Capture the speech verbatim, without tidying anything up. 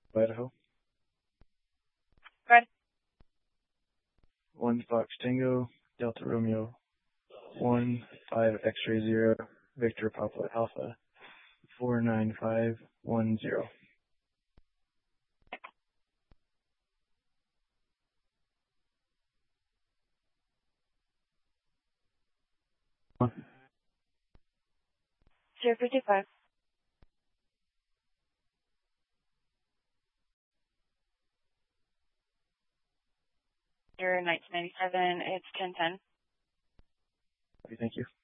Idaho. Go ahead. One Fox Tango, Delta Romeo, one five X-ray zero, Victor Papa Alpha, four nine five one zero. zero fifty-five. Year nineteen ninety-seven. It's ten ten. Okay, thank you.